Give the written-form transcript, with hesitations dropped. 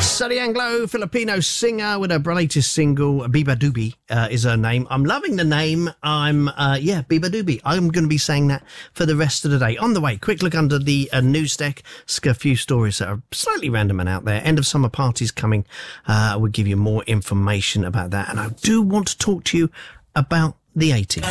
Sunny Anglo, Filipino singer with her latest single, Biba Doobie is her name. I'm loving the name. Biba Doobie. I'm going to be saying that for the rest of the day. On the way, quick look under the news deck. A few stories that are slightly random and out there. End of summer parties coming. We'll give you more information about that. And I do want to talk to you about the 80s.